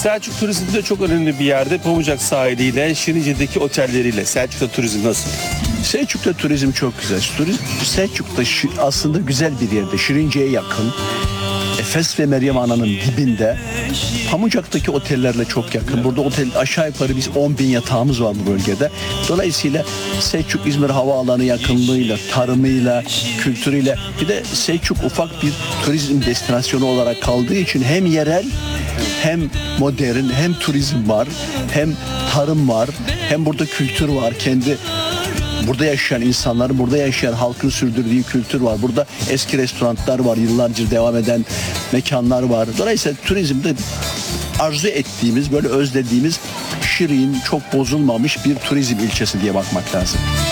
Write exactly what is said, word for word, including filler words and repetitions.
Selçuk turizmde çok önemli bir yerde. Pamucak sahiliyle, Şirince'deki otelleriyle. Selçuk'ta turizm nasıl? Selçuk'ta turizm çok güzel. Turizm, Selçuk'ta şi- aslında güzel bir yerde. Şirince'ye yakın. Efes ve Meryem Ana'nın dibinde. Pamucak'taki otellerle çok yakın. Burada otel aşağı yukarı biz on bin yatağımız var bu bölgede. Dolayısıyla Selçuk İzmir Havaalanı yakınlığıyla, tarımıyla, kültürüyle, bir de Selçuk ufak bir turizm destinasyonu olarak kaldığı için hem yerel hem modern hem turizm var, hem tarım var, hem burada kültür var. Kendi burada yaşayan insanların, burada yaşayan halkın sürdürdüğü kültür var. Burada eski restoranlar var, yıllarca devam eden mekanlar var. Dolayısıyla turizmde arzu ettiğimiz, böyle özlediğimiz şirin, çok bozulmamış bir turizm ilçesi diye bakmak lazım.